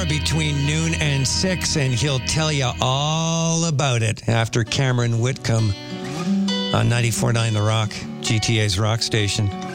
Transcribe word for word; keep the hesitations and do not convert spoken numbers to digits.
more between noon and six, and he'll tell you all about it after Cameron Whitcomb on ninety-four point nine The Rock, G T A's rock station.